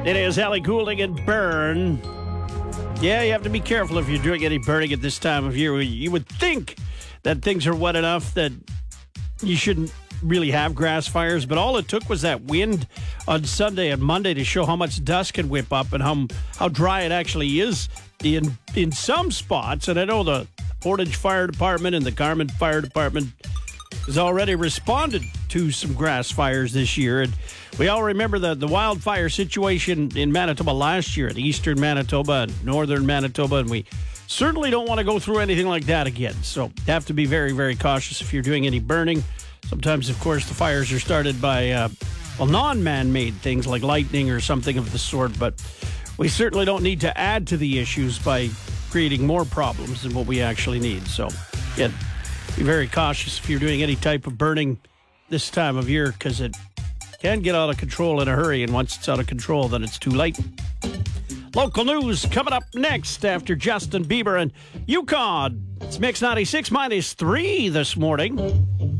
It is Ellie Goulding and Burn. Yeah, you have to be careful if you're doing any burning at this time of year. You would think that things are wet enough that you shouldn't really have grass fires, but all it took was that wind on Sunday and Monday to show how much dust can whip up and how dry it actually is in some spots. And I know the Portage Fire Department and the Carman Fire Department has already responded to some grass fires this year. And we all remember the wildfire situation in Manitoba last year, in eastern Manitoba and northern Manitoba, and we certainly don't want to go through anything like that again. So you have to be very, very cautious if you're doing any burning. Sometimes, of course, the fires are started by, non-man-made things like lightning or something of the sort, but we certainly don't need to add to the issues by creating more problems than what we actually need. So, yeah, be very cautious if you're doing any type of burning this time of year, because it can get out of control in a hurry, and once it's out of control, then it's too late. Local news coming up next after Justin Bieber and Yukon. It's Mix 96 -3 this morning.